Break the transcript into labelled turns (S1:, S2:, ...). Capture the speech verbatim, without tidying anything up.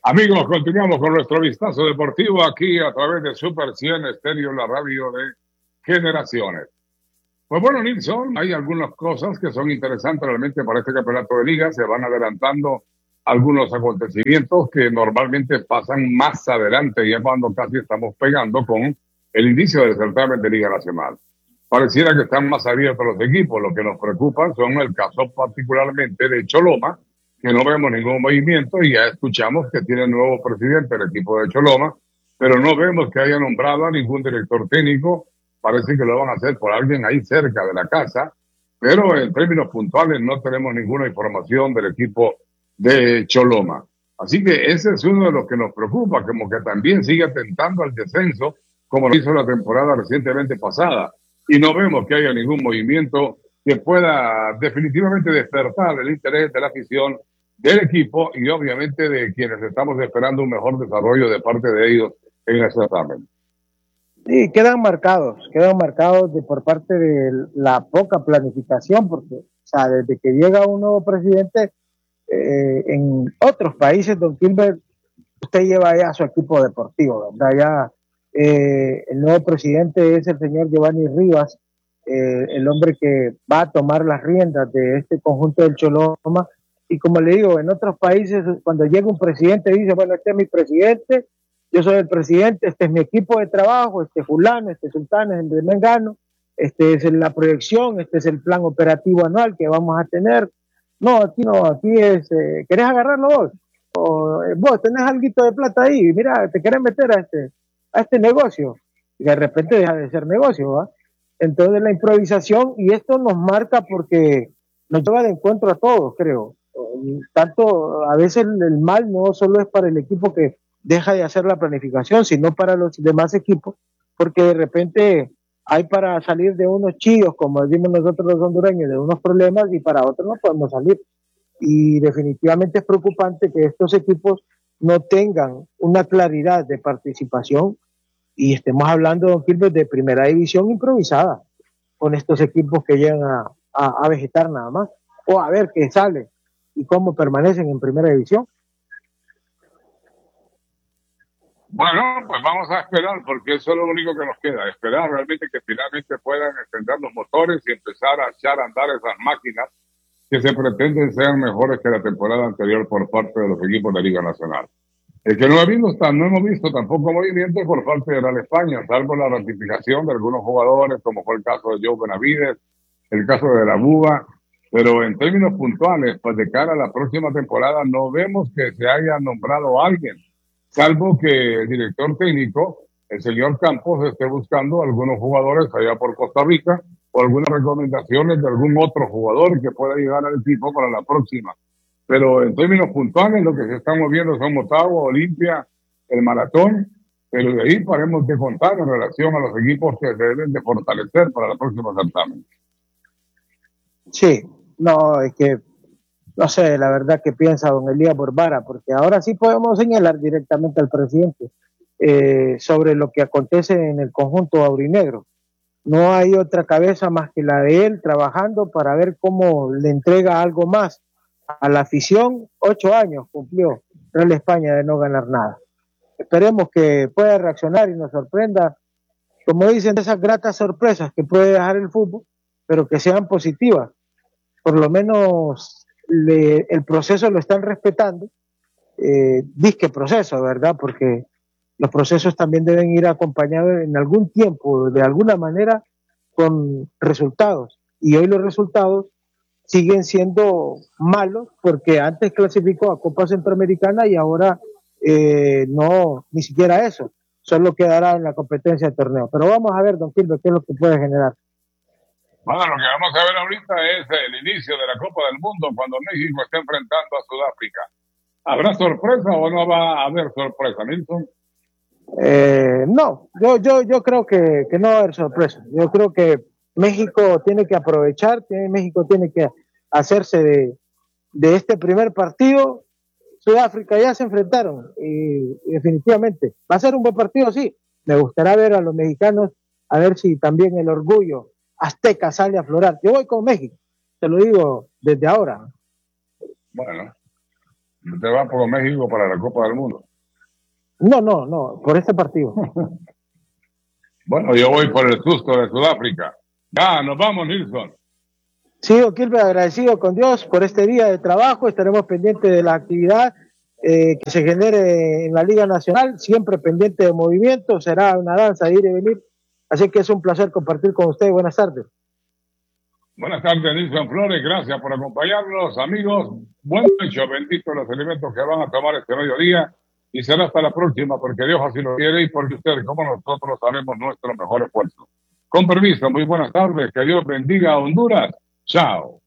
S1: Amigos, continuamos con nuestro vistazo deportivo aquí a través de Super cien Estéreo, la radio de generaciones. Pues bueno, Nilsson, hay algunas cosas que son interesantes realmente para este campeonato de liga. Se van adelantando algunos acontecimientos que normalmente pasan más adelante, ya cuando casi estamos pegando con el inicio del certamen de Liga Nacional. Pareciera que están más abiertos los equipos. Lo que nos preocupa son el caso particularmente de Choloma, que no vemos ningún movimiento y ya escuchamos que tiene nuevo presidente el equipo de Choloma, pero no vemos que haya nombrado a ningún director técnico. Parece que lo van a hacer por alguien ahí cerca de la casa, pero en términos puntuales no tenemos ninguna información del equipo de Choloma. Así que ese es uno de los que nos preocupa, como que también sigue tentando al descenso, como lo hizo la temporada recientemente pasada, y no vemos que haya ningún movimiento que pueda definitivamente despertar el interés de la afición del equipo y obviamente de quienes estamos esperando un mejor desarrollo de parte de ellos en el certamen.
S2: Sí, quedan marcados, quedan marcados de, por parte de la poca planificación, porque o sea, desde que llega un nuevo presidente, eh, en otros países, don Gilbert, usted lleva ya su equipo deportivo, ¿verdad? Ya eh, el nuevo presidente es el señor Giovanni Rivas, eh, el hombre que va a tomar las riendas de este conjunto del Choloma. Y como le digo, en otros países, cuando llega un presidente, dice, bueno, este es mi presidente, yo soy el presidente, este es mi equipo de trabajo, este es fulano, este es sultano, este es mengano, este es la proyección, este es el plan operativo anual que vamos a tener. No, aquí no, aquí es, eh, ¿querés agarrarlo vos? O eh, vos tenés alguito de plata ahí, mira, te querés meter a este, a este negocio. Y de repente deja de ser negocio, ¿va? Entonces la improvisación, y esto nos marca porque nos lleva de encuentro a todos, creo. Tanto, a veces el mal no solo es para el equipo que deja de hacer la planificación, sino para los demás equipos, porque de repente hay para salir de unos chillos, como decimos nosotros los hondureños, de unos problemas, y para otros no podemos salir. Y definitivamente es preocupante que estos equipos no tengan una claridad de participación y estemos hablando, don Gilbert, de primera división improvisada, con estos equipos que llegan a, a, a vegetar nada más, o a ver qué sale y cómo permanecen en primera división.
S1: Bueno, pues vamos a esperar, porque eso es lo único que nos queda, esperar realmente que finalmente puedan encender los motores y empezar a echar a andar esas máquinas que se pretenden sean mejores que la temporada anterior por parte de los equipos de Liga Nacional. El que no, ha visto, no hemos visto tampoco movimientos por parte de la España, salvo la ratificación de algunos jugadores, como fue el caso de Joe Benavides, el caso de la Buba, pero en términos puntuales, pues de cara a la próxima temporada no vemos que se haya nombrado a alguien, salvo que el director técnico, el señor Campos, esté buscando algunos jugadores allá por Costa Rica o algunas recomendaciones de algún otro jugador que pueda llegar al equipo para la próxima. Pero en términos puntuales, lo que se está moviendo son Motagua, Olimpia, el Maratón, pero de ahí paremos de contar en relación a los equipos que se deben de fortalecer para la próxima certamen.
S2: Sí, no, es que no sé, la verdad que piensa don Elías Borbara, porque ahora sí podemos señalar directamente al presidente eh, sobre lo que acontece en el conjunto aurinegro. No hay otra cabeza más que la de él trabajando para ver cómo le entrega algo más a la afición. Ocho años cumplió Real España de no ganar nada. Esperemos que pueda reaccionar y nos sorprenda, como dicen, esas gratas sorpresas que puede dejar el fútbol, pero que sean positivas. Por lo menos le, el proceso lo están respetando, eh, disque proceso, ¿verdad? Porque los procesos también deben ir acompañados en algún tiempo, de alguna manera, con resultados. Y hoy los resultados siguen siendo malos, porque antes clasificó a Copa Centroamericana y ahora eh, no, ni siquiera eso, solo quedará en la competencia de torneo. Pero vamos a ver, don Gilbert, qué es lo que puede generar.
S1: Bueno, lo que vamos a ver ahorita es el inicio de la Copa del Mundo cuando México está enfrentando a Sudáfrica. ¿Habrá sorpresa o no va a haber sorpresa, Nilsson?
S2: Eh, no, yo, yo, yo creo que, que no va a haber sorpresa. Yo creo que México tiene que aprovechar, tiene, México tiene que hacerse de, de este primer partido. Sudáfrica ya se enfrentaron y, y definitivamente va a ser un buen partido, sí. Me gustaría ver a los mexicanos, a ver si también el orgullo azteca sale a aflorar. Yo voy con México, te lo digo desde ahora.
S1: Bueno, Te va por México para la Copa del Mundo.
S2: No, no, no, por este partido.
S1: Bueno, yo voy por el susto de Sudáfrica. Ya, nos vamos, Nilson.
S2: Sí, don Quilmes, agradecido con Dios por este día de trabajo. Estaremos pendientes de la actividad eh, que se genere en la Liga Nacional, siempre pendiente de movimiento. Será una danza de ir y venir. Así que es un placer compartir con ustedes. Buenas tardes.
S1: Buenas tardes, Nilson Flores. Gracias por acompañarnos, amigos. Buen hecho, bendito los alimentos que van a tomar este mediodía. Y será hasta la próxima, porque Dios así lo quiere y porque ustedes, como nosotros, haremos nuestro mejor esfuerzo. Con permiso, muy buenas tardes. Que Dios bendiga a Honduras. Chao.